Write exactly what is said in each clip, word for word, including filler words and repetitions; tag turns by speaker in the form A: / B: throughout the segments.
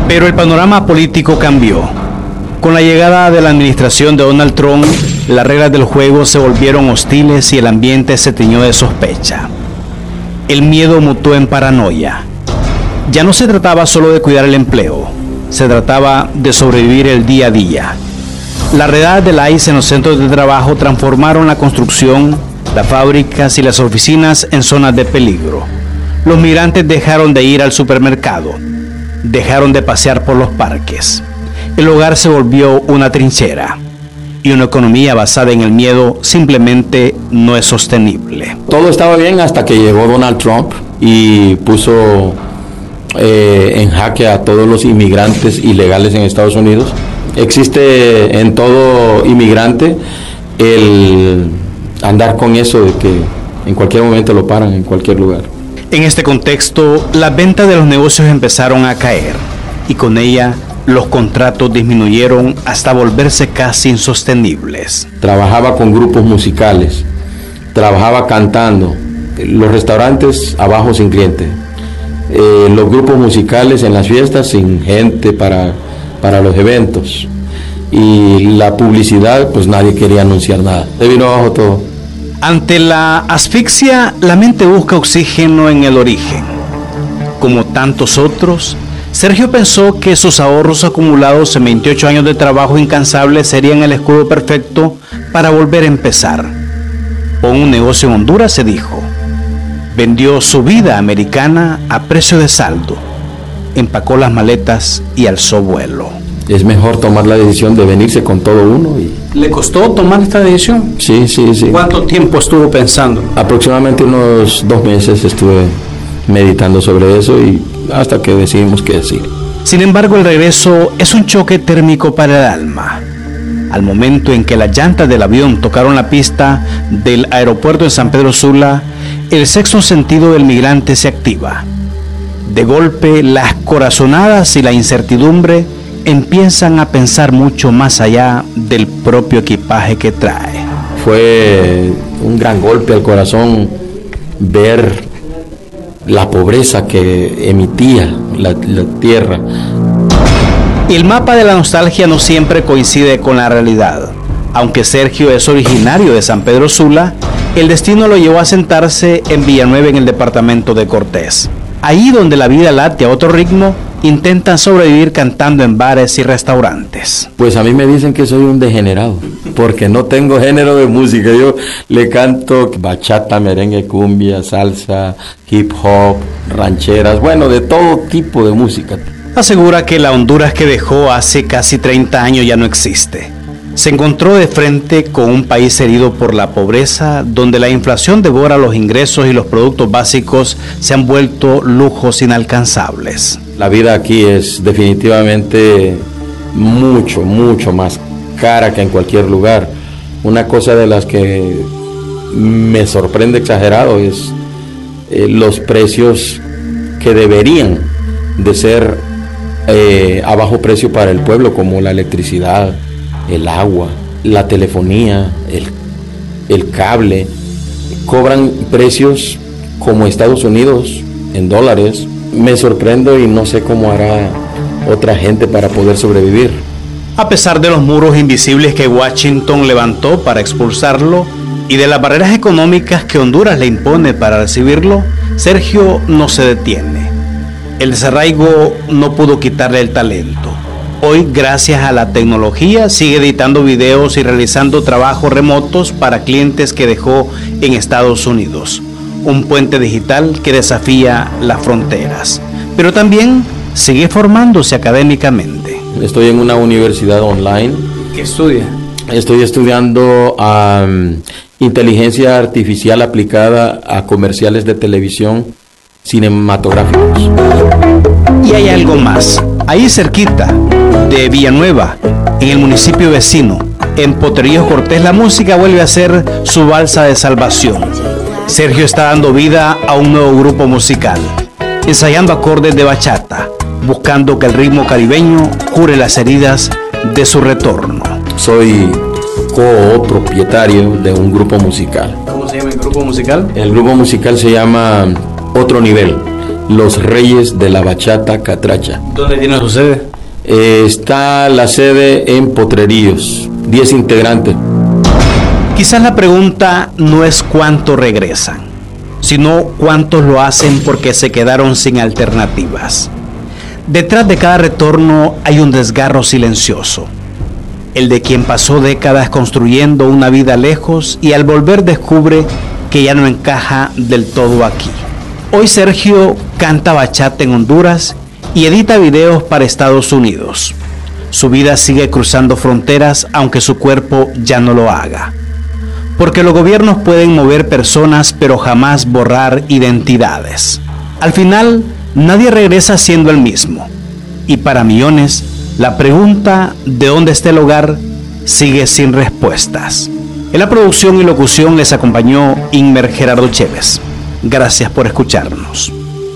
A: Pero el panorama político cambió. Con la llegada de la administración de Donald Trump, las reglas del juego se volvieron hostiles y el ambiente se tiñó de sospecha. El miedo mutó en paranoia. Ya no se trataba solo de cuidar el empleo, se trataba de sobrevivir el día a día. Las redadas del I C E en los centros de trabajo transformaron la construcción, las fábricas y las oficinas en zonas de peligro. Los migrantes dejaron de ir al supermercado, dejaron de pasear por los parques. El hogar se volvió una trinchera y una economía basada en el miedo simplemente no es sostenible.
B: Todo estaba bien hasta que llegó Donald Trump y puso eh, en jaque a todos los inmigrantes ilegales en Estados Unidos. Existe en todo inmigrante el andar con eso de que en cualquier momento lo paran en cualquier lugar.
A: En este contexto, las ventas de los negocios empezaron a caer y con ella los contratos disminuyeron hasta volverse casi insostenibles.
B: Trabajaba con grupos musicales, trabajaba cantando, los restaurantes abajo sin cliente, eh, los grupos musicales en las fiestas sin gente para, para los eventos, y la publicidad, pues nadie quería anunciar nada, se vino abajo todo.
A: Ante la asfixia, la mente busca oxígeno en el origen. Como tantos otros, Sergio pensó que sus ahorros acumulados en veintiocho años de trabajo incansable serían el escudo perfecto para volver a empezar. Pon un negocio en Honduras, se dijo. Vendió su vida americana a precio de saldo, empacó las maletas y alzó vuelo.
B: Es mejor tomar la decisión de venirse con todo uno. Y...
A: ¿Le costó tomar esta decisión?
B: Sí, sí, sí.
A: ¿Cuánto tiempo estuvo pensando?
B: Aproximadamente unos dos meses estuve meditando sobre eso y hasta que decidimos qué decir.
A: Sin embargo, el regreso es un choque térmico para el alma. Al momento en que las llantas del avión tocaron la pista del aeropuerto de San Pedro Sula, el sexto sentido del migrante se activa. De golpe, las corazonadas y la incertidumbre empiezan a pensar mucho más allá del propio equipaje que trae.
B: Fue un gran golpe al corazón ver la pobreza que emitía la, la tierra.
A: El mapa de la nostalgia no siempre coincide con la realidad. Aunque Sergio es originario de San Pedro Sula, el destino lo llevó a sentarse en Villanueva, en el departamento de Cortés. Ahí donde la vida late a otro ritmo, intentan sobrevivir cantando en bares y restaurantes.
B: Pues a mí me dicen que soy un degenerado, porque no tengo género de música. Yo le canto bachata, merengue, cumbia, salsa, hip hop, rancheras, bueno, de todo tipo de música.
A: Asegura que la Honduras que dejó hace casi treinta años ya no existe. Se encontró de frente con un país herido por la pobreza, donde la inflación devora los ingresos y los productos básicos se han vuelto lujos inalcanzables.
B: La vida aquí es definitivamente mucho, mucho más cara que en cualquier lugar. Una cosa de las que me sorprende exagerado es eh, los precios que deberían de ser eh, a bajo precio para el pueblo, como la electricidad, el agua, la telefonía, el, el cable. Cobran precios como Estados Unidos en dólares. Me sorprendo y no sé cómo hará otra gente para poder sobrevivir.
A: A pesar de los muros invisibles que Washington levantó para expulsarlo y de las barreras económicas que Honduras le impone para recibirlo, Sergio no se detiene. El desarraigo no pudo quitarle el talento. Hoy, gracias a la tecnología, sigue editando videos y realizando trabajos remotos para clientes que dejó en Estados Unidos. Un puente digital que desafía las fronteras, pero también sigue formándose académicamente.
B: Estoy en una universidad online.
A: ¿Qué estudia?
B: Estoy estudiando um, inteligencia artificial aplicada a comerciales de televisión cinematográficos.
A: Y hay algo más. Ahí cerquita de Villanueva, en el municipio vecino, en Potrerillos Cortés, la música vuelve a ser su balsa de salvación. Sergio está dando vida a un nuevo grupo musical, ensayando acordes de bachata, buscando que el ritmo caribeño cure las heridas de su retorno.
B: Soy copropietario de un grupo musical.
A: ¿Cómo se llama el grupo musical?
B: El grupo musical se llama Otro Nivel. los reyes de la bachata catracha.
A: ¿Dónde tiene su sede?
B: Eh, está la sede en Potrerillos, diez integrantes.
A: Quizás la pregunta no es cuánto regresan, sino cuántos lo hacen porque se quedaron sin alternativas. Detrás de cada retorno hay un desgarro silencioso, el de quien pasó décadas construyendo una vida lejos y al volver descubre que ya no encaja del todo aquí. Hoy Sergio canta bachata en Honduras y edita videos para Estados Unidos. Su vida sigue cruzando fronteras aunque su cuerpo ya no lo haga. Porque los gobiernos pueden mover personas pero jamás borrar identidades. Al final, nadie regresa siendo el mismo. Y para millones, la pregunta ¿de dónde está el hogar? Sigue sin respuestas. En la producción y locución les acompañó Inmer Gerardo Chévez. Gracias por escucharnos.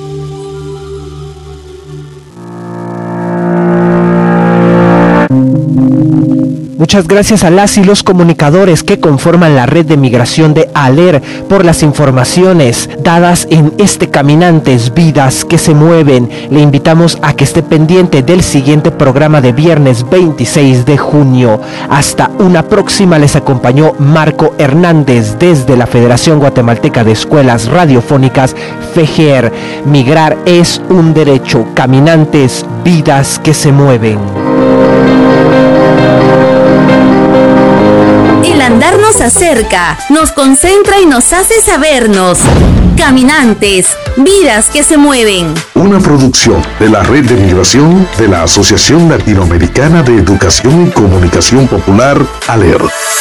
C: Muchas gracias a las y los comunicadores que conforman la red de migración de ALER por las informaciones dadas en este Caminantes, Vidas que se Mueven. Le invitamos a que esté pendiente del siguiente programa de viernes veintiséis de junio. Hasta una próxima. Les acompañó Marco Hernández desde la Federación Guatemalteca de Escuelas Radiofónicas, FEGER. Migrar es un derecho. Caminantes, Vidas que se Mueven.
D: El andar nos acerca, nos concentra y nos hace sabernos. Caminantes, vidas que se mueven.
E: Una producción de la Red de Migración de la Asociación Latinoamericana de Educación y Comunicación Popular, ALER.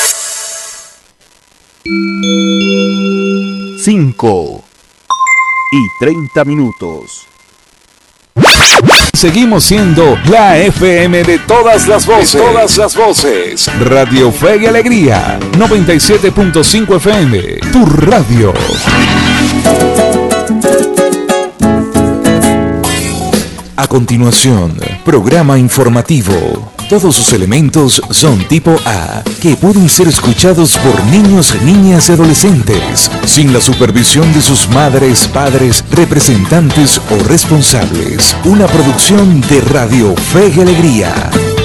F: cinco y treinta minutos. Seguimos siendo la F M de todas las voces. De todas las voces. Radio Fe y Alegría. noventa y siete punto cinco F M. Tu radio. A continuación, programa informativo. Todos sus elementos son tipo A, que pueden ser escuchados por niños, niñas y adolescentes, sin la supervisión de sus madres, padres, representantes o responsables. Una producción de Radio Fe y Alegría.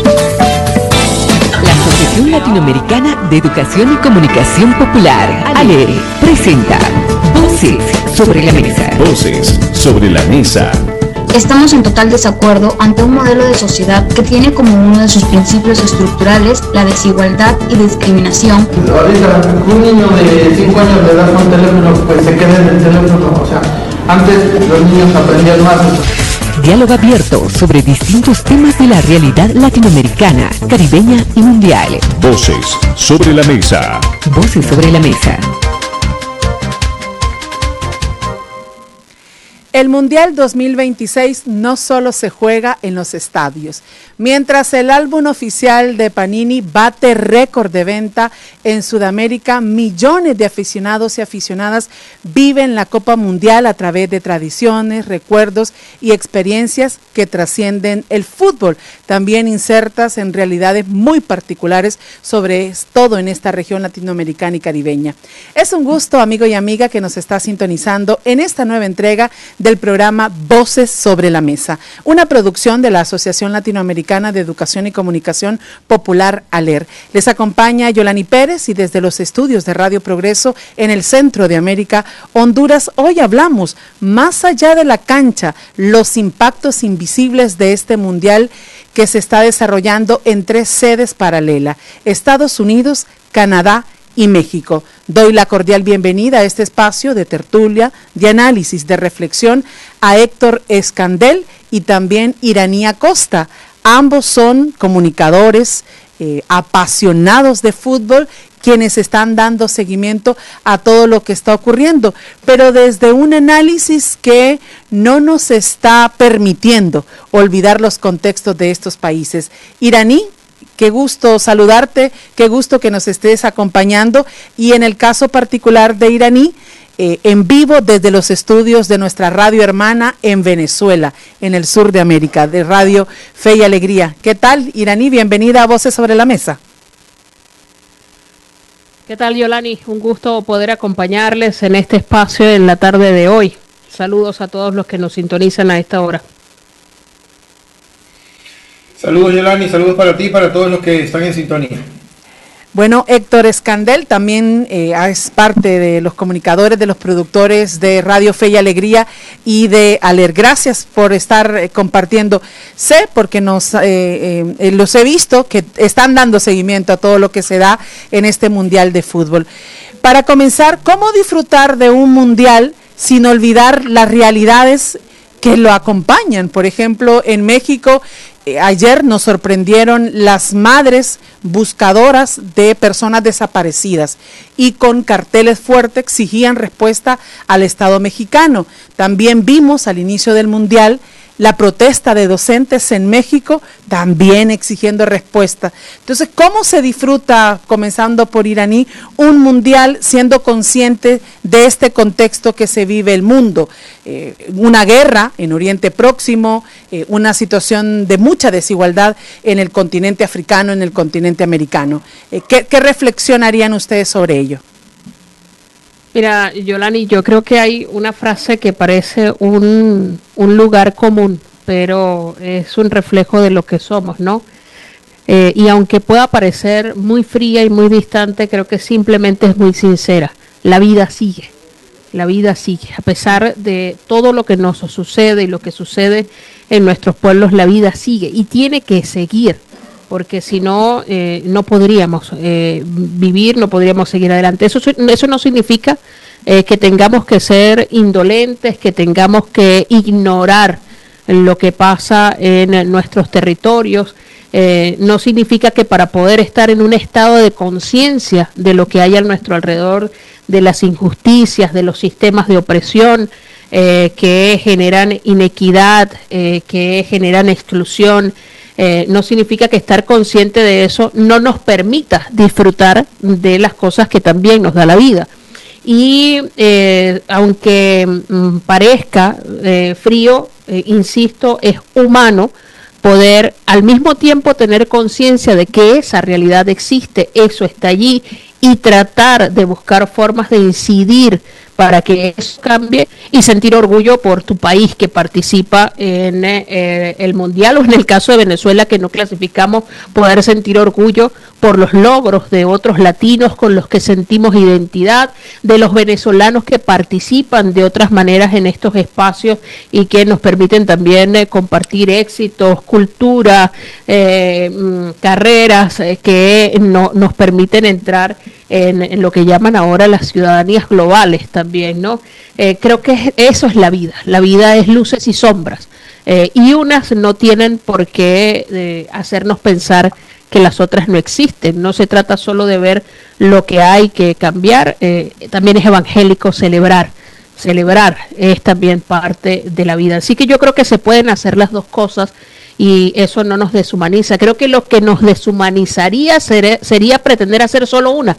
G: La Asociación Latinoamericana de Educación y Comunicación Popular, ALER, presenta Voces sobre la Mesa.
F: Voces sobre la Mesa.
H: Estamos en total desacuerdo ante un modelo de sociedad que tiene como uno de sus principios estructurales la desigualdad y discriminación.
I: Ahorita un niño de cinco años de edad con teléfono, pues se queda en el teléfono, o sea, antes los niños aprendían más.
G: Diálogo abierto sobre distintos temas de la realidad latinoamericana, caribeña y mundial.
F: Voces sobre la Mesa.
G: Voces sobre la Mesa.
J: El Mundial dos mil veintiséis no solo se juega en los estadios. Mientras el álbum oficial de Panini bate récord de venta en Sudamérica, millones de aficionados y aficionadas viven la Copa Mundial a través de tradiciones, recuerdos y experiencias que trascienden el fútbol, también insertas en realidades muy particulares sobre todo en esta región latinoamericana y caribeña. Es un gusto, amigo y amiga, que nos está sintonizando en esta nueva entrega del programa Voces sobre la Mesa, una producción de la Asociación Latinoamericana de Educación y Comunicación Popular, ALER. Les acompaña Yolani Pérez y desde los estudios de Radio Progreso en el centro de América, Honduras, hoy hablamos más allá de la cancha, los impactos invisibles de este mundial que se está desarrollando en tres sedes paralelas, Estados Unidos, Canadá y México. Doy la cordial bienvenida a este espacio de tertulia, de análisis, de reflexión a Héctor Escandel y también Iraní Acosta. Ambos son comunicadores eh, apasionados de fútbol, quienes están dando seguimiento a todo lo que está ocurriendo, pero desde un análisis que no nos está permitiendo olvidar los contextos de estos países. Iraní, qué gusto saludarte, qué gusto que nos estés acompañando, y en el caso particular de Iraní, eh, en vivo desde los estudios de nuestra radio hermana en Venezuela, en el sur de América, de Radio Fe y Alegría. ¿Qué tal, Iraní? Bienvenida a Voces sobre la Mesa.
K: ¿Qué tal, Yolani? Un gusto poder acompañarles en este espacio en la tarde de hoy. Saludos a todos los que nos sintonizan a esta hora.
L: Saludos, Yolani, saludos para ti y para todos los que están en sintonía.
J: Bueno, Héctor Escandel también eh, es parte de los comunicadores, de los productores de Radio Fe y Alegría y de Aler. Gracias por estar eh, compartiendo. Sé, porque nos eh, eh, los he visto, que están dando seguimiento a todo lo que se da en este Mundial de Fútbol. Para comenzar, ¿cómo disfrutar de un Mundial sin olvidar las realidades que lo acompañan? Por ejemplo, en México, eh, ayer nos sorprendieron las madres buscadoras de personas desaparecidas y con carteles fuertes exigían respuesta al Estado mexicano. También vimos al inicio del Mundial la protesta de docentes en México, también exigiendo respuesta. Entonces, ¿cómo se disfruta, comenzando por Iraní, un mundial siendo consciente de este contexto que se vive el mundo? Eh, una guerra en Oriente Próximo, eh, una situación de mucha desigualdad en el continente africano, en el continente americano. Eh, ¿qué, ¿Qué reflexión harían ustedes sobre ello?
K: Mira, Yolani, yo creo que hay una frase que parece un, un lugar común, pero es un reflejo de lo que somos, ¿no? Eh, y aunque pueda parecer muy fría y muy distante, creo que simplemente es muy sincera. La vida sigue, la vida sigue. A pesar de todo lo que nos sucede y lo que sucede en nuestros pueblos, la vida sigue y tiene que seguir. Porque si no, eh, no podríamos eh, vivir, no podríamos seguir adelante. Eso, eso no significa eh, que tengamos que ser indolentes, que tengamos que ignorar lo que pasa en nuestros territorios. Eh, no significa que para poder estar en un estado de conciencia de lo que hay a nuestro alrededor, de las injusticias, de los sistemas de opresión eh, que generan inequidad, eh, que generan exclusión, Eh, no significa que estar consciente de eso no nos permita disfrutar de las cosas que también nos da la vida. Y eh, aunque mm, parezca eh, frío, eh, insisto, es humano poder al mismo tiempo tener conciencia de que esa realidad existe, eso está allí, y tratar de buscar formas de incidir para que eso cambie y sentir orgullo por tu país que participa en eh, el Mundial, o en el caso de Venezuela que no clasificamos, poder sentir orgullo por los logros de otros latinos con los que sentimos identidad, de los venezolanos que participan de otras maneras en estos espacios y que nos permiten también eh, compartir éxitos, cultura, eh, carreras eh, que no, nos permiten entrar en, en lo que llaman ahora las ciudadanías globales también, ¿no? Eh, creo que eso es la vida. La vida es luces y sombras. Eh, y unas no tienen por qué eh, hacernos pensar que las otras no existen. No se trata solo de ver lo que hay que cambiar, eh, también es evangélico celebrar. Celebrar es también parte de la vida. Así que yo creo que se pueden hacer las dos cosas y eso no nos deshumaniza. Creo que lo que nos deshumanizaría sería, sería pretender hacer solo una,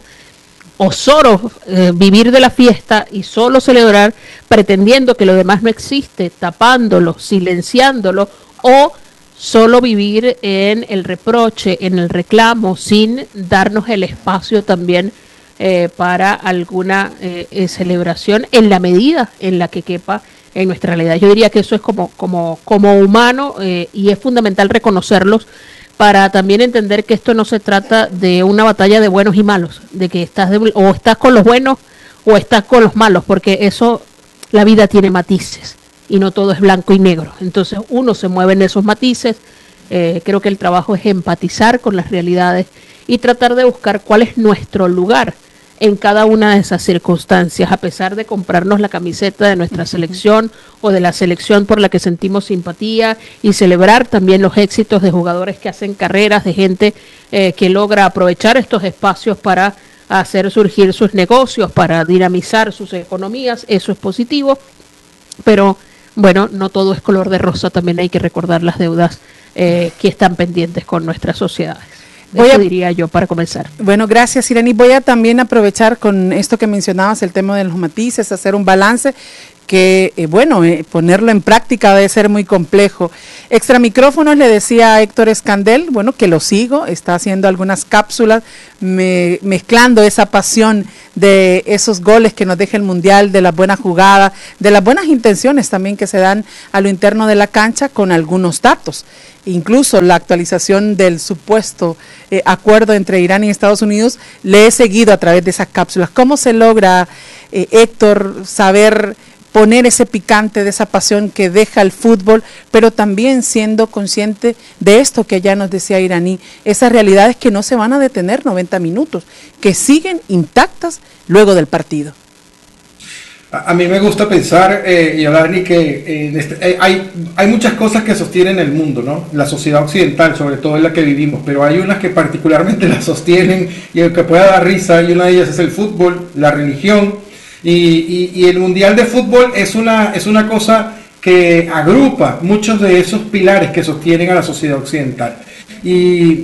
K: o solo eh, vivir de la fiesta y solo celebrar pretendiendo que lo demás no existe, tapándolo, silenciándolo, o solo vivir en el reproche, en el reclamo, sin darnos el espacio también eh, para alguna eh, eh, celebración en la medida en la que quepa en nuestra realidad. Yo diría que eso es como, como, como humano eh, y es fundamental reconocerlos para también entender que esto no se trata de una batalla de buenos y malos, de que estás de, o estás con los buenos o estás con los malos, porque eso, la vida tiene matices y no todo es blanco y negro. Entonces uno se mueve en esos matices. Eh, creo que el trabajo es empatizar con las realidades y tratar de buscar cuál es nuestro lugar en cada una de esas circunstancias, a pesar de comprarnos la camiseta de nuestra selección o de la selección por la que sentimos simpatía, y celebrar también los éxitos de jugadores que hacen carreras, de gente eh, que logra aprovechar estos espacios para hacer surgir sus negocios, para dinamizar sus economías. Eso es positivo, pero bueno, no todo es color de rosa, también hay que recordar las deudas eh, que están pendientes con nuestras sociedades. Voy Eso a, diría yo para comenzar.
J: Bueno, gracias, Irani. Voy a también aprovechar con esto que mencionabas, el tema de los matices, hacer un balance. que, eh, bueno, eh, ponerlo en práctica debe ser muy complejo. Extra micrófonos le decía a Héctor Escandel, bueno, que lo sigo, está haciendo algunas cápsulas, me, mezclando esa pasión de esos goles que nos deja el Mundial, de las buenas jugadas, de las buenas intenciones también que se dan a lo interno de la cancha con algunos datos. Incluso la actualización del supuesto eh, acuerdo entre Irán y Estados Unidos, le he seguido a través de esas cápsulas. ¿Cómo se logra, eh, Héctor, saber poner ese picante de esa pasión que deja el fútbol, pero también siendo consciente de esto que ya nos decía Iraní, esas realidades que no se van a detener noventa minutos, que siguen intactas luego del partido?
L: A, a mí me gusta pensar, eh, Yolani, que eh, este, eh, hay, hay muchas cosas que sostienen el mundo, ¿no? La sociedad occidental, sobre todo en la que vivimos, pero hay unas que particularmente la sostienen y el que pueda dar risa, y una de ellas es el fútbol, la religión. Y, y, y el Mundial de Fútbol es una, es una cosa que agrupa muchos de esos pilares que sostienen a la sociedad occidental. Y,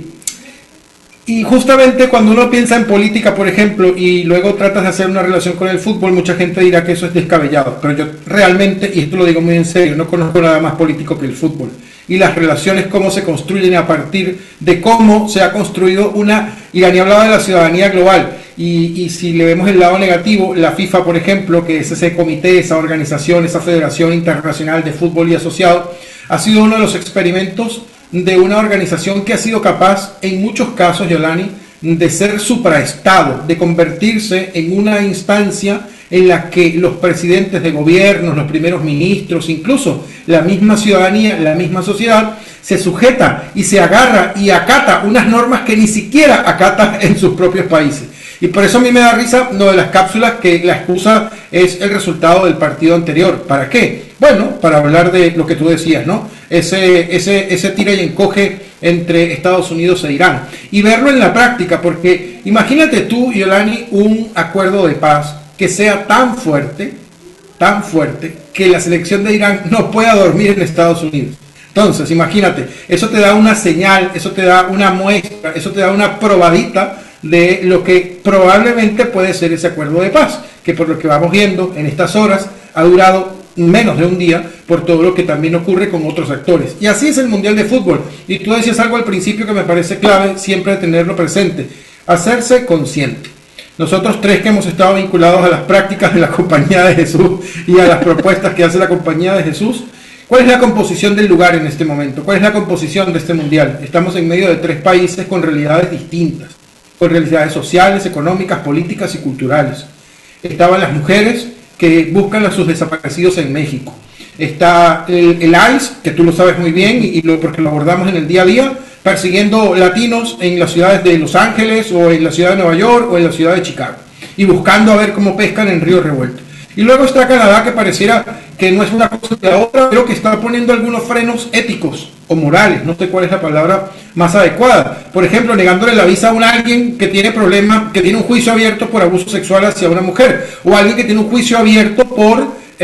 L: y justamente cuando uno piensa en política, por ejemplo, y luego tratas de hacer una relación con el fútbol, mucha gente dirá que eso es descabellado. Pero yo realmente, y esto lo digo muy en serio, no conozco nada más político que el fútbol. Y las relaciones, cómo se construyen a partir de cómo se ha construido una... Iraní hablaba de la ciudadanía global. Y, y si le vemos el lado negativo, la FIFA, por ejemplo, que es ese comité, esa organización, esa Federación Internacional de Fútbol y Asociado, ha sido uno de los experimentos de una organización que ha sido capaz, en muchos casos, Yolani, de ser supraestado, de convertirse en una instancia en la que los presidentes de gobiernos, los primeros ministros, incluso la misma ciudadanía, la misma sociedad, se sujeta y se agarra y acata unas normas que ni siquiera acata en sus propios países. Y por eso a mí me da risa lo de las cápsulas, que la excusa es el resultado del partido anterior. ¿Para qué? Bueno, para hablar de lo que tú decías, ¿no? Ese, ese, ese tira y encoge entre Estados Unidos e Irán. Y verlo en la práctica, porque imagínate tú, Yolani, un acuerdo de paz que sea tan fuerte, tan fuerte, que la selección de Irán no pueda dormir en Estados Unidos. Entonces, imagínate, eso te da una señal, eso te da una muestra, eso te da una probadita de lo que probablemente puede ser ese acuerdo de paz, que por lo que vamos viendo en estas horas ha durado menos de un día, por todo lo que también ocurre con otros actores. Y así es el Mundial de Fútbol. Y tú decías algo al principio que me parece clave siempre tenerlo presente: hacerse consciente. Nosotros tres que hemos estado vinculados a las prácticas de la Compañía de Jesús y a las propuestas que hace la Compañía de Jesús, ¿cuál es la composición del lugar en este momento? ¿Cuál es la composición de este Mundial? Estamos en medio de tres países con realidades distintas, con realidades sociales, económicas, políticas y culturales. Estaban las mujeres que buscan a sus desaparecidos en México. Está el, el I C E, que tú lo sabes muy bien, y, y lo, porque lo abordamos en el día a día, persiguiendo latinos en las ciudades de Los Ángeles, o en la ciudad de Nueva York, o en la ciudad de Chicago, y buscando a ver cómo pescan en Río Revuelto. Y luego está Canadá, que pareciera que no es una cosa de la otra, pero que está poniendo algunos frenos éticos o morales, no sé cuál es la palabra más adecuada. Por ejemplo, negándole la visa a un alguien que tiene problemas, que tiene un juicio abierto por abuso sexual hacia una mujer, o alguien que tiene un juicio abierto por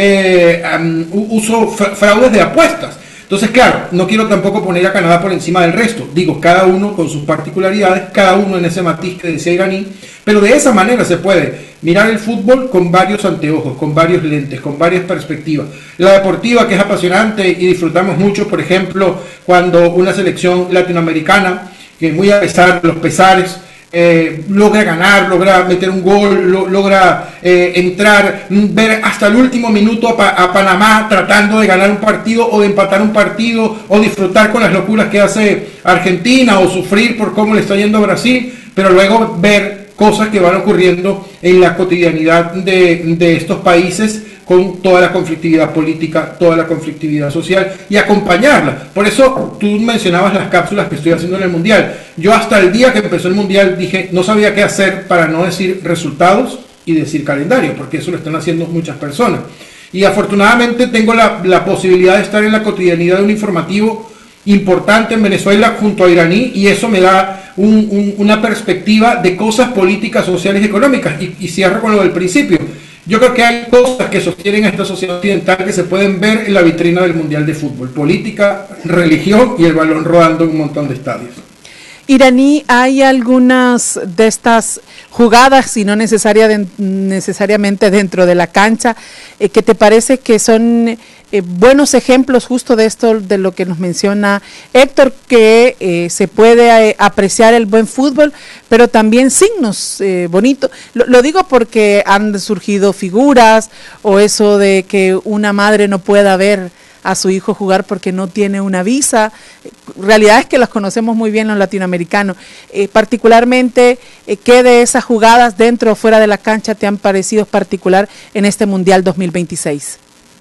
L: eh, um, uso, fraudes de apuestas. Entonces, claro, no quiero tampoco poner a Canadá por encima del resto. Digo, cada uno con sus particularidades, cada uno en ese matiz que decía Iraní, pero de esa manera se puede mirar el fútbol con varios anteojos, con varios lentes, con varias perspectivas. La deportiva, que es apasionante y disfrutamos mucho, por ejemplo, cuando una selección latinoamericana, que muy a pesar de los pesares, Eh, logra ganar, logra meter un gol, lo, logra eh, entrar, ver hasta el último minuto a, pa, a Panamá tratando de ganar un partido o de empatar un partido, o disfrutar con las locuras que hace Argentina, o sufrir por cómo le está yendo a Brasil, pero luego ver cosas que van ocurriendo en la cotidianidad de, de estos países, con toda la conflictividad política, toda la conflictividad social, y acompañarla. Por eso tú mencionabas las cápsulas que estoy haciendo en el Mundial. Yo hasta el día que empezó el Mundial dije, no sabía qué hacer para no decir resultados y decir calendario, porque eso lo están haciendo muchas personas. Y afortunadamente tengo la, la posibilidad de estar en la cotidianidad de un informativo importante en Venezuela junto a Iraní, y eso me da un, un, una perspectiva de cosas políticas, sociales y económicas. Y, y cierro con lo del principio. Yo creo que hay cosas que sostienen a esta sociedad occidental que se pueden ver en la vitrina del Mundial de Fútbol: política, religión y el balón rodando en un montón de estadios.
J: Iraní, ¿hay algunas de estas jugadas, y no necesaria de, necesariamente dentro de la cancha, eh, que te parece que son eh, buenos ejemplos justo de esto, de lo que nos menciona Héctor, que eh, se puede eh, apreciar el buen fútbol, pero también signos eh, bonitos? Lo, lo digo porque han surgido figuras, o eso de que una madre no pueda ver a su hijo jugar porque no tiene una visa. Realidades que las conocemos muy bien los latinoamericanos. Eh, particularmente, eh, ¿qué de esas jugadas dentro o fuera de la cancha te han parecido particular en este Mundial dos mil veintiséis?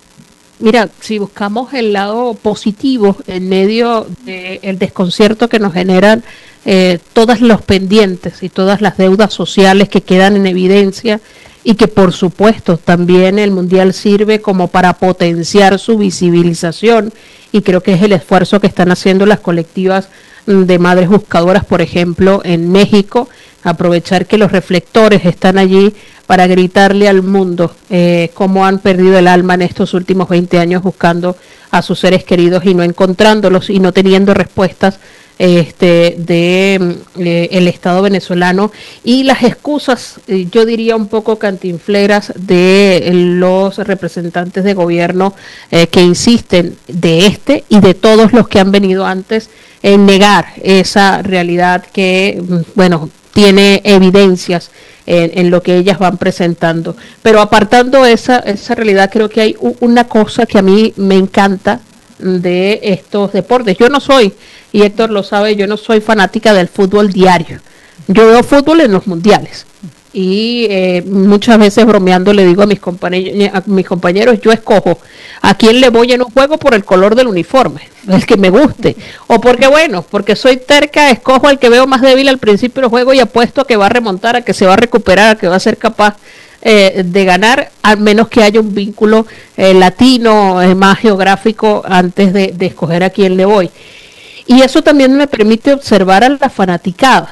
K: Mira, si buscamos el lado positivo en medio del desconcierto que nos generan eh, todos los pendientes y todas las deudas sociales que quedan en evidencia, y que por supuesto también el Mundial sirve como para potenciar su visibilización, y creo que es el esfuerzo que están haciendo las colectivas de madres buscadoras, por ejemplo, en México, aprovechar que los reflectores están allí para gritarle al mundo eh, cómo han perdido el alma en estos últimos veinte años buscando a sus seres queridos y no encontrándolos y no teniendo respuestas este de eh, el Estado venezolano, y las excusas, eh, yo diría un poco cantinfleras, de los representantes de gobierno eh, que insisten, de este y de todos los que han venido antes, en negar esa realidad que, bueno, tiene evidencias en, en lo que ellas van presentando. Pero apartando esa, esa realidad, creo que hay u- una cosa que a mí me encanta de estos deportes. Yo no soy, y Héctor lo sabe, yo no soy fanática del fútbol diario. Yo veo fútbol en los mundiales. Y eh, muchas veces bromeando le digo a mis compañeros, a mis compañeros, yo escojo a quién le voy en un juego por el color del uniforme, el que me guste, o porque bueno, porque soy terca, escojo al que veo más débil al principio del juego y apuesto a que va a remontar, a que se va a recuperar, a que va a ser capaz eh, de ganar, al menos que haya un vínculo eh, latino, eh, más geográfico, antes de, de escoger a quién le voy. Y eso también me permite observar a la fanaticada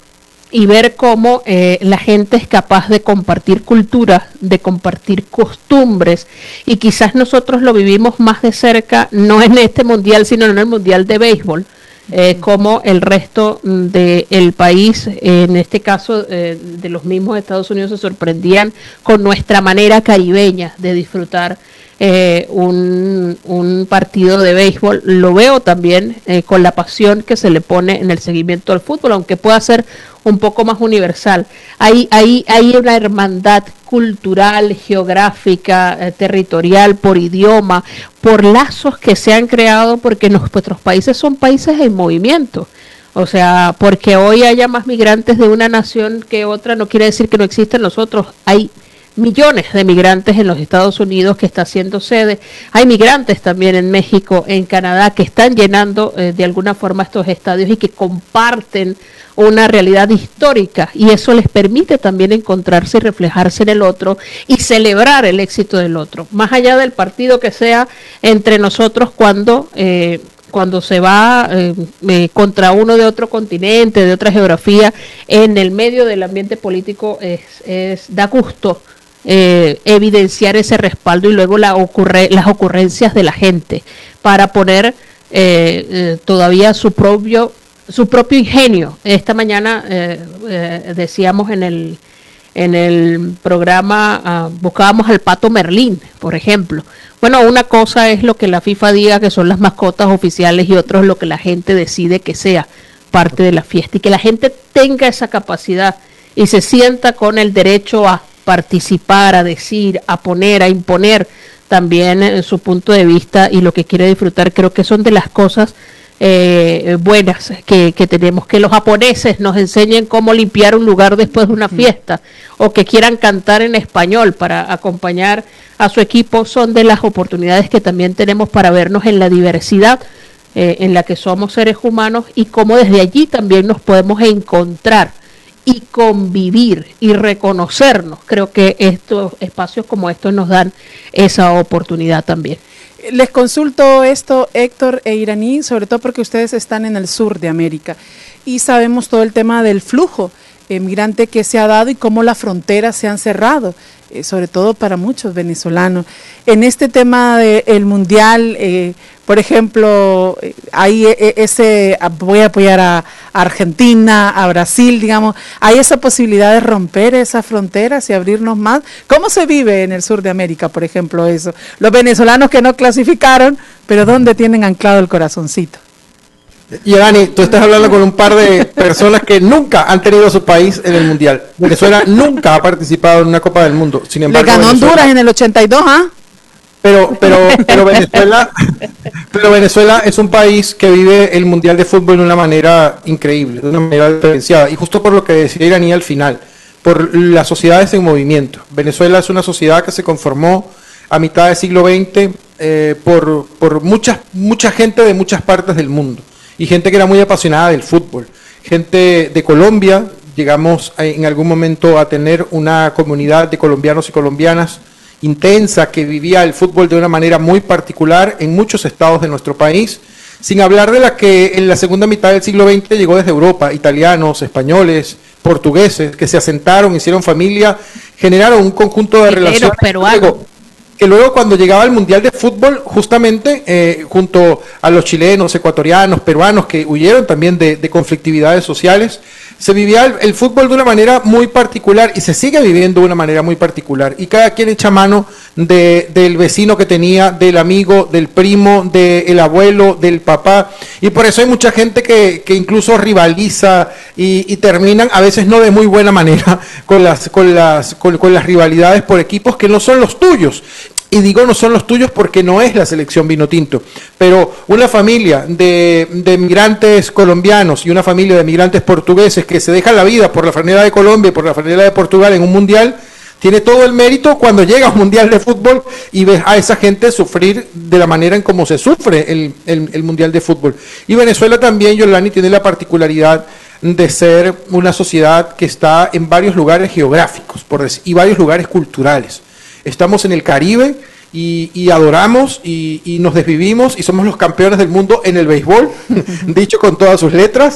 K: y ver cómo eh, la gente es capaz de compartir cultura, de compartir costumbres, y quizás nosotros lo vivimos más de cerca, no en este mundial, sino en el mundial de béisbol, eh, como el resto del país, en este caso eh, de los mismos Estados Unidos, se sorprendían con nuestra manera caribeña de disfrutar Eh, un, un partido de béisbol. Lo veo también eh, con la pasión que se le pone en el seguimiento al fútbol, aunque pueda ser un poco más universal. Hay, hay, hay una hermandad cultural, geográfica, eh, territorial, por idioma, por lazos que se han creado, porque nuestros países son países en movimiento. O sea, porque hoy haya más migrantes de una nación que otra no quiere decir que no existen los otros. Hay millones de migrantes en los Estados Unidos que está haciendo sede. Hay migrantes también en México, en Canadá, que están llenando eh, de alguna forma estos estadios y que comparten una realidad histórica, y eso les permite también encontrarse y reflejarse en el otro y celebrar el éxito del otro, más allá del partido que sea entre nosotros cuando eh, cuando se va eh, eh, contra uno de otro continente, de otra geografía. En el medio del ambiente político es, es da gusto Eh, evidenciar ese respaldo y luego la ocurre, las ocurrencias de la gente para poner eh, eh, todavía su propio su propio ingenio. Esta mañana eh, eh, decíamos en el en el programa, uh, buscábamos al Pato Merlín, por ejemplo. Bueno, una cosa es lo que la FIFA diga que son las mascotas oficiales, y otro es lo que la gente decide que sea parte de la fiesta, y que la gente tenga esa capacidad y se sienta con el derecho a participar, a decir, a poner, a imponer también eh, su punto de vista y lo que quiere disfrutar. Creo que son de las cosas eh, buenas que, que tenemos. Que los japoneses nos enseñen cómo limpiar un lugar después de una fiesta, o que quieran cantar en español para acompañar a su equipo, son de las oportunidades que también tenemos para vernos en la diversidad eh, en la que somos seres humanos, y cómo desde allí también nos podemos encontrar y convivir y reconocernos. Creo que estos espacios como estos nos dan esa oportunidad también.
J: Les consulto esto, Héctor e Iraní, sobre todo porque ustedes están en el sur de América y sabemos todo el tema del flujo migrante que se ha dado y cómo las fronteras se han cerrado, eh, sobre todo para muchos venezolanos. En este tema del mundial, eh, por ejemplo, hay ese, voy a apoyar a Argentina, a Brasil, digamos, hay esa posibilidad de romper esas fronteras y abrirnos más. ¿Cómo se vive en el sur de América, por ejemplo, eso? Los venezolanos que no clasificaron, pero ¿dónde tienen anclado el corazoncito?
L: Y Dani, tú estás hablando con un par de personas que nunca han tenido a su país en el Mundial. Venezuela nunca ha participado en una Copa del Mundo. Sin embargo,
J: le ganó
L: Venezuela,
J: Honduras en el ochenta y dos, ¿ah? ¿eh?
L: Pero, pero, pero Venezuela, pero Venezuela es un país que vive el Mundial de Fútbol de una manera increíble, de una manera diferenciada. Y justo por lo que decía Iraní al final, por las sociedades en movimiento. Venezuela es una sociedad que se conformó a mitad del siglo veinte eh, por, por mucha, mucha gente de muchas partes del mundo. Y gente que era muy apasionada del fútbol. Gente de Colombia, llegamos en algún momento a tener una comunidad de colombianos y colombianas intensa que vivía el fútbol de una manera muy particular en muchos estados de nuestro país, sin hablar de la que en la segunda mitad del siglo veinte llegó desde Europa, italianos, españoles, portugueses, que se asentaron, hicieron familia, generaron un conjunto de relaciones. Luego, que luego cuando llegaba el Mundial de Fútbol, justamente eh, junto a los chilenos, ecuatorianos, peruanos, que huyeron también de, de conflictividades sociales, se vivía el, el fútbol de una manera muy particular y se sigue viviendo de una manera muy particular. Y cada quien echa mano de, del vecino que tenía, del amigo, del primo, del abuelo, del papá. Y por eso hay mucha gente que, que incluso rivaliza y, y terminan, a veces no de muy buena manera, con las, con las, con, con las rivalidades por equipos que no son los tuyos. Y digo no son los tuyos porque no es la selección Vinotinto, pero una familia de, de migrantes colombianos y una familia de migrantes portugueses que se dejan la vida por la franela de Colombia y por la franela de Portugal en un mundial, tiene todo el mérito cuando llega a un mundial de fútbol y ves a esa gente sufrir de la manera en cómo se sufre el, el, el mundial de fútbol. Y Venezuela también, Yolani, tiene la particularidad de ser una sociedad que está en varios lugares geográficos por decir, y varios lugares culturales. Estamos en el Caribe y, y adoramos y, y nos desvivimos y somos los campeones del mundo en el béisbol, dicho con todas sus letras,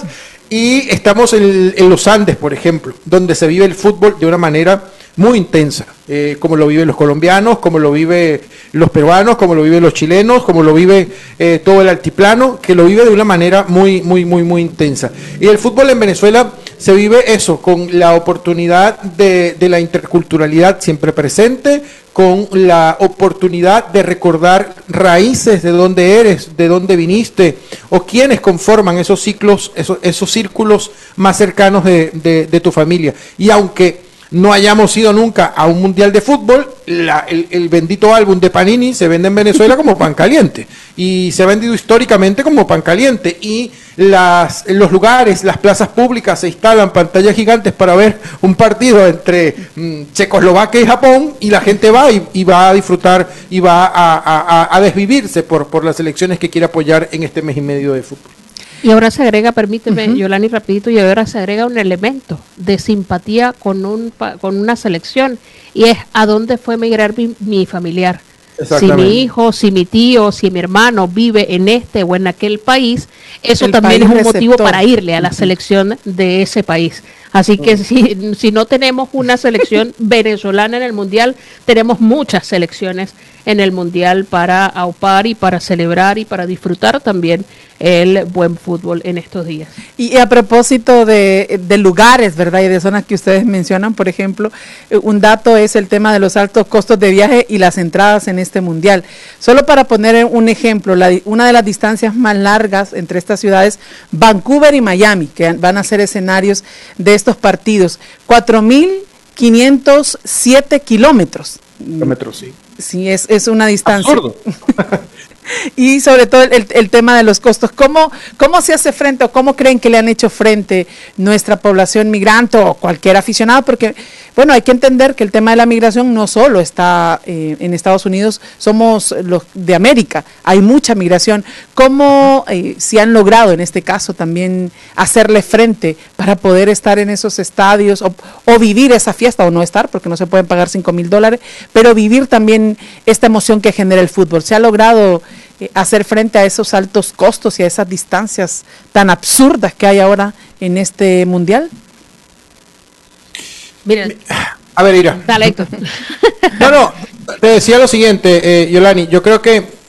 L: y estamos en, en los Andes, por ejemplo, donde se vive el fútbol de una manera muy intensa, eh, como lo viven los colombianos, como lo viven los peruanos, como lo viven los chilenos, como lo vive eh, todo el altiplano, que lo vive de una manera muy, muy, muy, muy intensa. Y el fútbol en Venezuela se vive eso, con la oportunidad de, de la interculturalidad siempre presente, con la oportunidad de recordar raíces de dónde eres, de dónde viniste, o quiénes conforman esos ciclos, esos, esos círculos más cercanos de, de, de tu familia. Y aunque no hayamos ido nunca a un mundial de fútbol, la, el, el bendito álbum de Panini se vende en Venezuela como pan caliente y se ha vendido históricamente como pan caliente y las, los lugares, las plazas públicas se instalan pantallas gigantes para ver un partido entre mmm, Checoslovaquia y Japón y la gente va y, y va a disfrutar y va a, a, a desvivirse por, por las elecciones que quiere apoyar en este mes y medio de fútbol.
K: Y ahora se agrega, permíteme, uh-huh. Yolani, rapidito, y ahora se agrega un elemento de simpatía con un con una selección, y es a dónde fue a migrar mi, mi familiar. Si mi hijo, si mi tío, si mi hermano vive en este o en aquel país, eso el también es un receptor. Motivo para irle a la selección de ese país. Así que si, si no tenemos una selección venezolana en el Mundial, tenemos muchas selecciones en el Mundial para aupar y para celebrar y para disfrutar también el buen fútbol en estos días.
J: Y a propósito de, de lugares, ¿verdad? Y de zonas que ustedes mencionan, por ejemplo, un dato es el tema de los altos costos de viaje y las entradas en este Mundial. Solo para poner un ejemplo, la, una de las distancias más largas entre estas ciudades, Vancouver y Miami, que van a ser escenarios de estos partidos, cuatro mil quinientos siete kilómetros.
L: Kilómetros, sí.
J: Sí, es, es una distancia.
L: Absurdo.
J: Y sobre todo el, el tema de los costos. ¿Cómo, ¿Cómo se hace frente o cómo creen que le han hecho frente nuestra población migrante o cualquier aficionado? Porque, bueno, hay que entender que el tema de la migración no solo está eh, en Estados Unidos, somos los de América, hay mucha migración. ¿Cómo eh, se han logrado en este caso también hacerle frente para poder estar en esos estadios o, o vivir esa fiesta o no estar, porque no se pueden pagar cinco mil dólares, pero vivir también esta emoción que genera el fútbol? ¿Se ha logrado eh, hacer frente a esos altos costos y a esas distancias tan absurdas que hay ahora en este Mundial?
K: Miren,
L: a ver, Ira.
K: Dale, Héctor.
L: No, no, te decía lo siguiente, eh, Yolani, yo creo que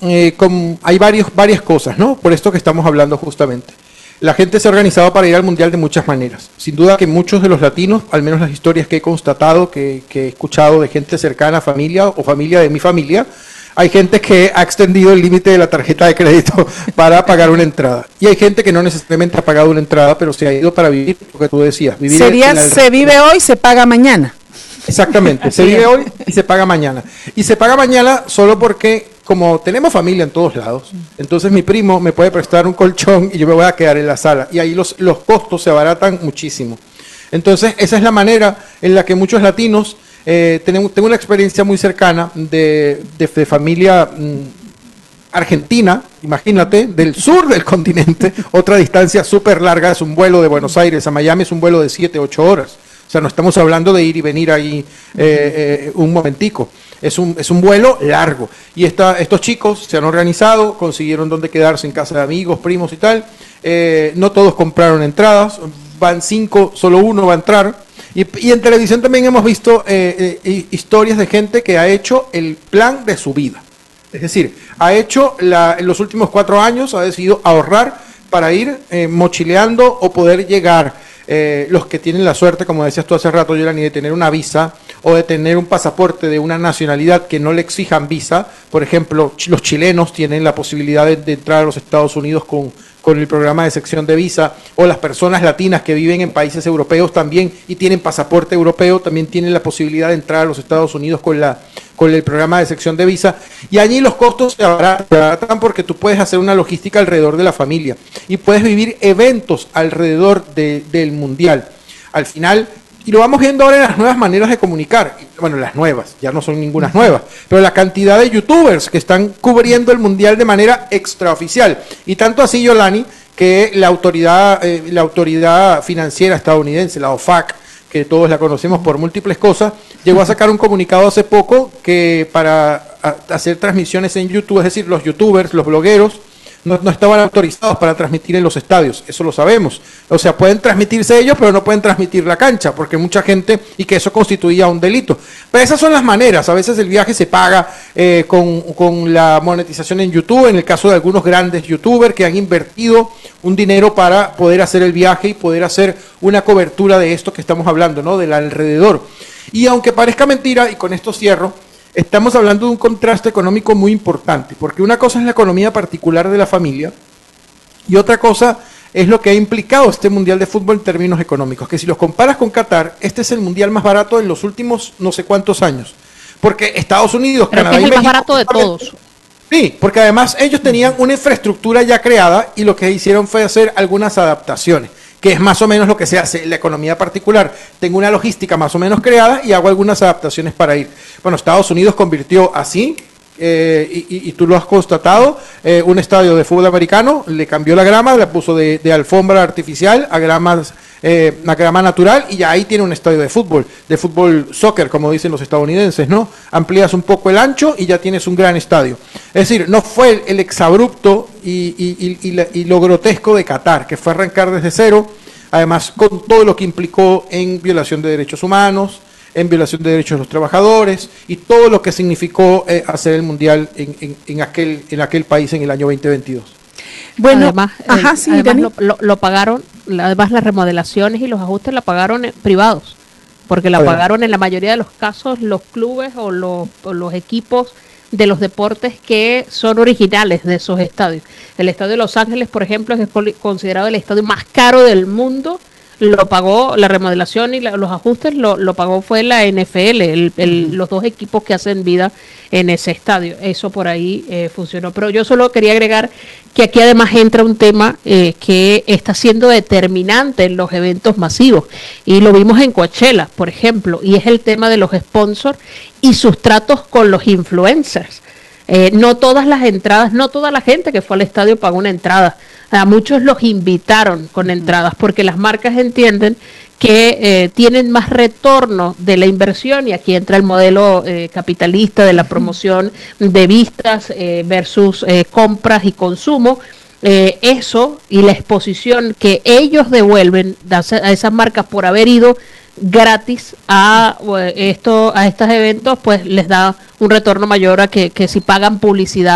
L: eh, con, hay varios, varias cosas, ¿no? Por esto que estamos hablando justamente. La gente se ha organizado para ir al Mundial de muchas maneras. Sin duda que muchos de los latinos, al menos las historias que he constatado, que, que he escuchado de gente cercana, familia o familia de mi familia, hay gente que ha extendido el límite de la tarjeta de crédito para pagar una entrada. Y hay gente que no necesariamente ha pagado una entrada, pero se ha ido para vivir, lo que tú decías. Vivir
J: Sería,
L: en el...
J: se vive hoy, se paga mañana.
L: Exactamente, se vive hoy y se paga mañana. Y se paga mañana solo porque, como tenemos familia en todos lados, entonces mi primo me puede prestar un colchón y yo me voy a quedar en la sala. Y ahí los, los costos se abaratan muchísimo. Entonces, esa es la manera en la que muchos latinos... Eh, tenemos, tengo una experiencia muy cercana de, de, de familia mmm, argentina, imagínate, del sur del continente, otra distancia súper larga, es un vuelo de Buenos Aires a Miami, es un vuelo de siete, ocho horas. O sea, no estamos hablando de ir y venir ahí eh, eh, un momentico. Es un, es un vuelo largo. Y esta, estos chicos se han organizado, consiguieron donde quedarse en casa de amigos, primos y tal. Eh, no todos compraron entradas, van cinco, solo uno va a entrar. Y, y en televisión también hemos visto eh, eh, historias de gente que ha hecho el plan de su vida. Es decir, ha hecho la, en los últimos cuatro años, ha decidido ahorrar para ir eh, mochileando o poder llegar. Eh, los que tienen la suerte, como decías tú hace rato, Yolani, de tener una visa o de tener un pasaporte de una nacionalidad que no le exijan visa. Por ejemplo, los chilenos tienen la posibilidad de, de entrar a los Estados Unidos con, con el programa de sección de visa, o las personas latinas que viven en países europeos también y tienen pasaporte europeo, también tienen la posibilidad de entrar a los Estados Unidos con la con el programa de sección de visa, y allí los costos se abaratan porque tú puedes hacer una logística alrededor de la familia y puedes vivir eventos alrededor de, del mundial. Al final, y lo vamos viendo ahora en las nuevas maneras de comunicar, bueno, las nuevas, ya no son ninguna nuevas, pero la cantidad de youtubers que están cubriendo el mundial de manera extraoficial, y tanto así, Yolani, que la autoridad, eh, la autoridad financiera estadounidense, la O F A C, que todos la conocemos por múltiples cosas, llegó a sacar un comunicado hace poco que para a, hacer transmisiones en YouTube, es decir, los youtubers, los blogueros, no, no estaban autorizados para transmitir en los estadios, eso lo sabemos. O sea, pueden transmitirse ellos, pero no pueden transmitir la cancha, porque mucha gente, y que eso constituía un delito. Pero esas son las maneras, a veces el viaje se paga eh, con, con la monetización en YouTube, en el caso de algunos grandes youtubers que han invertido un dinero para poder hacer el viaje y poder hacer una cobertura de esto que estamos hablando, ¿no? Del alrededor. Y aunque parezca mentira, y con esto cierro, estamos hablando de un contraste económico muy importante, porque una cosa es la economía particular de la familia y otra cosa es lo que ha implicado este Mundial de Fútbol en términos económicos, que si los comparas con Qatar, este es el Mundial más barato en los últimos no sé cuántos años, porque Estados Unidos,
K: Pero
L: Canadá
K: que es
L: y
K: el
L: México...
K: más barato de todos.
L: Sí, porque además ellos tenían una infraestructura ya creada y lo que hicieron fue hacer algunas adaptaciones, que es más o menos lo que se hace en la economía particular. Tengo una logística más o menos creada y hago algunas adaptaciones para ir. Bueno, Estados Unidos convirtió así, eh, y, y, y tú lo has constatado, eh, un estadio de fútbol americano, le cambió la grama, la puso de, de alfombra artificial a gramas, eh, a grama natural, y ya ahí tiene un estadio de fútbol, de fútbol soccer, como dicen los estadounidenses, ¿no? Amplías un poco el ancho y ya tienes un gran estadio. Es decir, no fue el, el exabrupto y, y, y, y, la, y lo grotesco de Qatar, que fue arrancar desde cero, además con todo lo que implicó en violación de derechos humanos, en violación de derechos de los trabajadores y todo lo que significó eh, hacer el mundial en, en, en, aquel, en aquel país en el año veinte veintidós.
K: Bueno, además,
J: ajá,
K: el,
J: sí,
K: además lo, lo, lo pagaron, además las remodelaciones y los ajustes la pagaron eh, privados, porque la pagaron en la mayoría de los casos los clubes o los, o los equipos de los deportes que son originales de esos estadios. El estadio de Los Ángeles, por ejemplo, es considerado el estadio más caro del mundo. Lo pagó la remodelación y la, los ajustes, lo, lo pagó fue la N F L, el, el, los dos equipos que hacen vida en ese estadio. Eso por ahí eh, funcionó. Pero yo solo quería agregar que aquí además entra un tema eh, que está siendo determinante en los eventos masivos. Y lo vimos en Coachella, por ejemplo, y es el tema de los sponsors y sus tratos con los influencers. Eh, no todas las entradas, no toda la gente que fue al estadio pagó una entrada. A muchos los invitaron con entradas porque las marcas entienden que eh, tienen más retorno de la inversión, y aquí entra el modelo eh, capitalista de la promoción de vistas eh, versus eh, compras y consumo. Eh, eso y la exposición que ellos devuelven a esas marcas por haber ido gratis a esto a estos eventos, pues les da un retorno mayor a que, que si pagan publicidad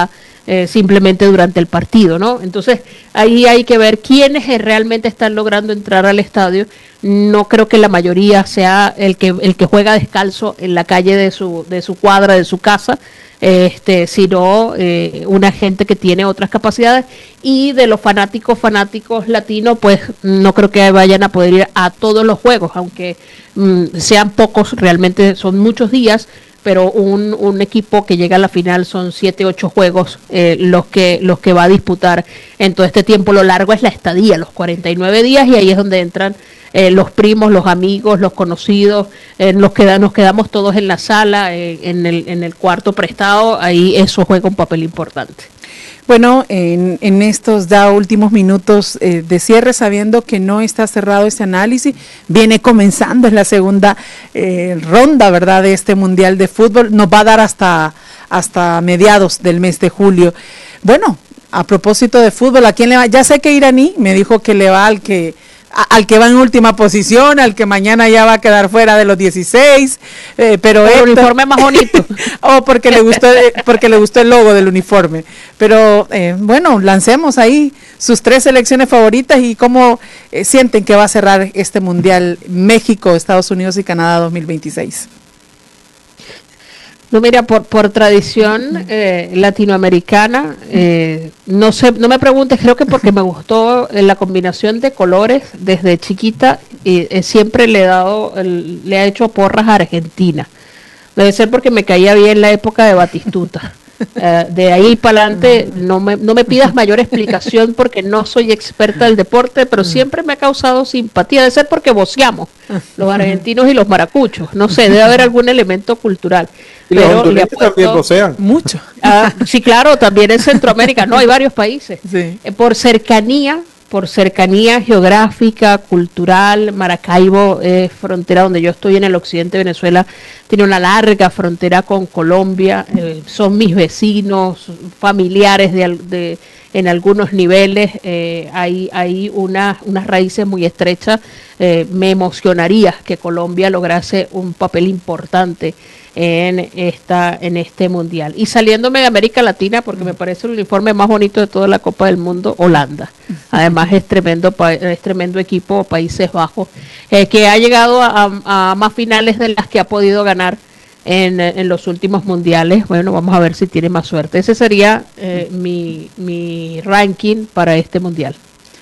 K: eh, simplemente durante el partido, ¿no? Entonces ahí hay que ver quiénes realmente están logrando entrar al estadio. No creo que la mayoría sea el que el que juega descalzo en la calle de su de su cuadra, de su casa, este, sino eh, una gente que tiene otras capacidades. Y de los fanáticos fanáticos latinos, pues no creo que vayan a poder ir a todos los juegos, aunque mm, sean pocos, realmente son muchos días. Pero un, un equipo que llega a la final son siete, ocho juegos eh, los que los que va a disputar en todo este tiempo. Lo largo es la estadía, los cuarenta y nueve días, y ahí es donde entran eh, los primos, los amigos, los conocidos, eh, los que nos quedamos todos en la sala, eh, en el en el cuarto prestado. Ahí eso juega un papel importante.
J: Bueno, en, en estos ya últimos minutos eh, de cierre, sabiendo que no está cerrado este análisis, viene comenzando en la segunda eh, ronda, ¿verdad?, de este Mundial de Fútbol. Nos va a dar hasta, hasta mediados del mes de julio. Bueno, a propósito de fútbol, ¿a quién le va? Ya sé que Iraní me dijo que le va al que... al que va en última posición, al que mañana ya va a quedar fuera de los dieciséis, eh, pero
K: el
J: Héctor,
K: uniforme más bonito.
J: o porque le gustó porque le gustó el logo del uniforme. Pero eh, bueno, lancemos ahí sus tres selecciones favoritas y cómo eh, sienten que va a cerrar este Mundial México, Estados Unidos y Canadá dos mil veintiséis.
K: No, mira, por por tradición eh, latinoamericana, eh, no sé, no me preguntes, creo que porque me gustó eh, la combinación de colores desde chiquita, y eh, siempre le he dado, el, le he hecho porras a Argentina. Debe ser porque me caía bien la época de Batistuta. Uh, de ahí para adelante no me, no me pidas mayor explicación porque no soy experta del deporte, pero siempre me ha causado simpatía. Debe ser porque voceamos los argentinos y los maracuchos, no sé, debe haber algún elemento cultural.
L: Y
K: pero
L: los hondureños también vocean.
J: Mucho.
K: Uh, sí, claro, también en Centroamérica, no, hay varios países.
J: Sí.
K: Eh, por cercanía, por cercanía geográfica, cultural, Maracaibo, eh, frontera donde yo estoy en el occidente de Venezuela, tiene una larga frontera con Colombia, eh, son mis vecinos, familiares de, de en algunos niveles, eh, hay, hay una, unas raíces muy estrechas. Eh, me emocionaría que Colombia lograse un papel importante en esta en este mundial. Y saliéndome de América Latina, porque me parece el uniforme más bonito de toda la Copa del Mundo, Holanda. Además es tremendo es tremendo equipo, Países Bajos, eh, que ha llegado a, a más finales de las que ha podido ganar en, en los últimos mundiales. Bueno, vamos a ver si tiene más suerte. Ese sería eh, mi, mi ranking para este mundial.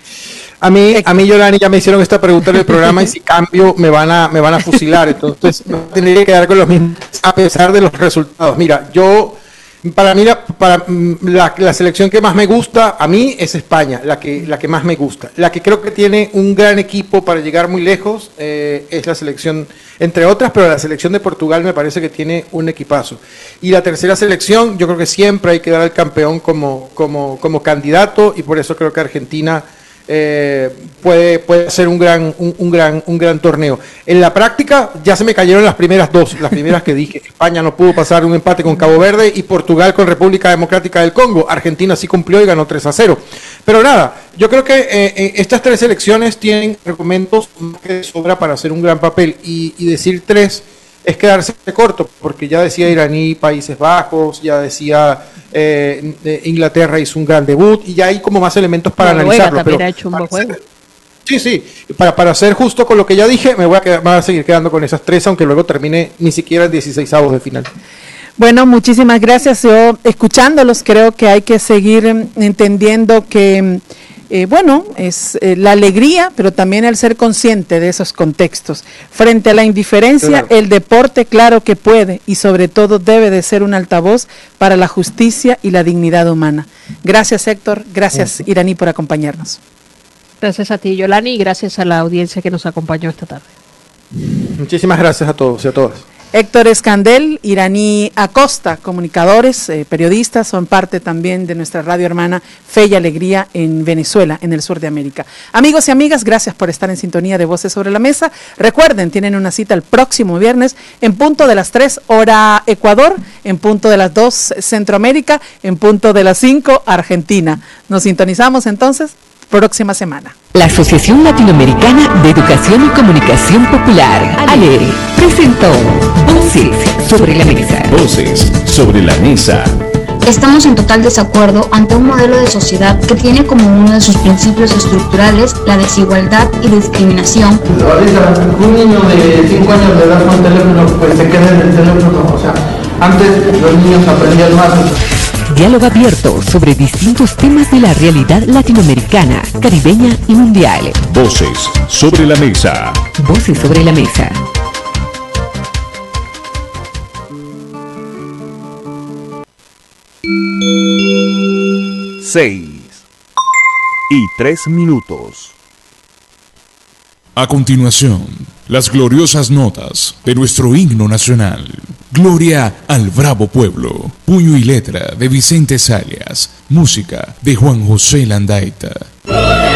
L: A mí, a mí, Yolani, ya me hicieron esta pregunta en el programa y si cambio me van a, me van a fusilar, entonces tendría que quedar con los mismos a pesar de los resultados. Mira, yo, para mí, la, para la, la selección que más me gusta a mí es España, la que, la que más me gusta. La que creo que tiene un gran equipo para llegar muy lejos eh, es la selección, entre otras, pero la selección de Portugal me parece que tiene un equipazo. Y la tercera selección, yo creo que siempre hay que dar al campeón como, como, como candidato, y por eso creo que Argentina Eh, puede, puede ser un gran, un, un, gran, un gran torneo. En la práctica ya se me cayeron las primeras dos, las primeras que dije. España no pudo pasar un empate con Cabo Verde y Portugal con República Democrática del Congo. Argentina sí cumplió y ganó tres a cero. Pero nada, yo creo que eh, estas tres selecciones tienen argumentos más que de sobra para hacer un gran papel, y, y decir tres es quedarse corto, porque ya decía Iraní, Países Bajos, ya decía eh, Inglaterra hizo un gran debut, y ya hay como más elementos para
K: Noruega
L: analizarlo.
K: También
L: pero
K: ha hecho un buen juego.
L: Sí, sí, para, para ser justo con lo que ya dije, me voy a, quedar, me voy a seguir quedando con esas tres, aunque luego termine ni siquiera en dieciseisavos de final.
J: Bueno, muchísimas gracias. Yo, escuchándolos, creo que hay que seguir entendiendo que Eh, bueno, es eh, la alegría, pero también el ser consciente de esos contextos. Frente a la indiferencia, claro, el deporte claro que puede y sobre todo debe de ser un altavoz para la justicia y la dignidad humana. Gracias, Héctor. Gracias, Iraní, por acompañarnos.
K: Gracias a ti, Yolani, y gracias a la audiencia que nos acompañó esta tarde.
L: Muchísimas gracias a todos y a todas.
J: Héctor Escandel, Iraní Acosta, comunicadores, eh, periodistas, son parte también de nuestra radio hermana Fe y Alegría en Venezuela, en el sur de América. Amigos y amigas, gracias por estar en sintonía de Voces sobre la Mesa. Recuerden, tienen una cita el próximo viernes en punto de las tres hora Ecuador, en punto de las dos Centroamérica, en punto de las cinco Argentina. Nos sintonizamos entonces próxima semana.
G: La Asociación Latinoamericana de Educación y Comunicación Popular, A L E, presentó Voces sobre la Mesa.
F: Voces sobre la Mesa.
H: Estamos en total desacuerdo ante un modelo de sociedad que tiene como uno de sus principios estructurales la desigualdad y discriminación.
I: Ahorita un niño de cinco años de edad con teléfono pues se queda en el teléfono, o sea, antes los niños aprendían más.
G: Diálogo abierto sobre distintos temas de la realidad latinoamericana, caribeña y mundial.
F: Voces sobre la mesa.
G: Voces sobre la mesa.
F: Seis y tres minutos. A continuación, las gloriosas notas de nuestro himno nacional. Gloria al bravo pueblo. Puño y letra de Vicente Salias. Música de Juan José Landaeta.